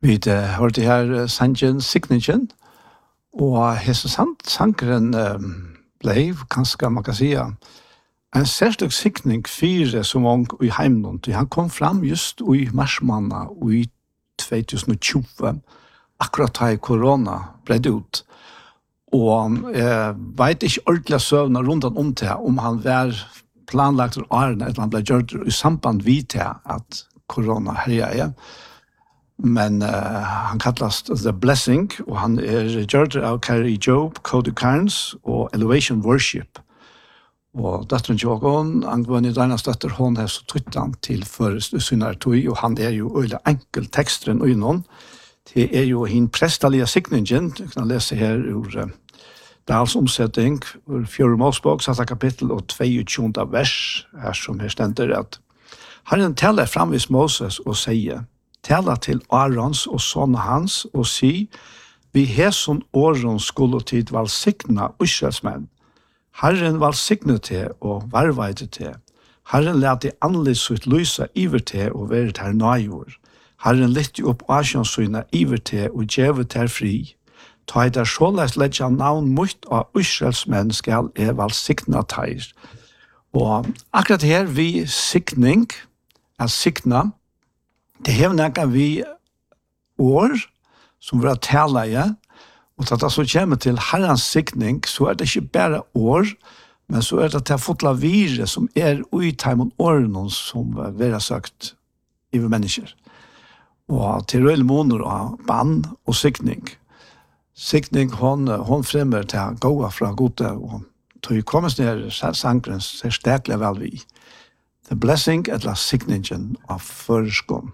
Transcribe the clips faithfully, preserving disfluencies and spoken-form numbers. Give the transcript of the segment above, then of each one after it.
Vi har det her sangen Signingen, og hese sangeren ble, kanskje man kan si, en særlig signing fire som ung i heimnån. Han kom fram just i marsmanna i tjue tjue, akkurat da korona ble ut. Og jeg vet ikke ordentlig søvna rundt om til om han var planlagt av årene, eller han ble gjort i samband vid til at korona herja er. Men uh, han kallas The Blessing, og han er gjort av Carrie Job, Cody Carnes og Elevation Worship. Og døtteren Jogon, angående denne støtter, hun har så tryttan til først synner tog, og han er jo øyelig enkel teksteren og innom. Det er jo hin prestalige signingen, du kan lese her ur uh, Dals omsetting, ur fjord Mosebok, satt kapittel og tjueåtte vers, her som her stender at Herren taler framvis Moses og sier, tala til Arons og sånne hans og si, vi hæson åren skulle tid valsikna Israelsmenn. Herren valsikne til og varveide til. Herren lette annerledes sitt lysa iver til og være til nøyord. Herren lytte opp asjonsyna iver til og djeve til fri. Ta i der såleis ledja navn mot av Israelsmenn skal er valsikna teir. Og akkurat her vi sikning, er sikna, det har nekka vi år som vi har tala i, og at det så kommer til herrens sikning, så er det ikke bare år, men så er det til fotla vire som er ui taimon årene som vi har sagt i mennesker. Og til røylig måneder av bann og sikning. Sikning, hon, hon fremmer til gåa fra gode, og tog kommes ned sangren ser steklig vel vi. The Blessing, eller sikningen av føreskånd.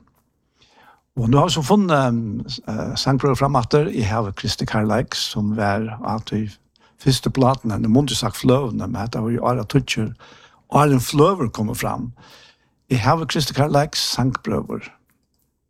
Og nå har vi så funnet uh, sangprøver frematter. Jeg har Kristi Karlaik, som var at vi første platen, det måtte sagt fløvene, men det var jo Ara Tutscher, og en fløver kommer fram. Jeg har Kristi Karlaik sangprøver.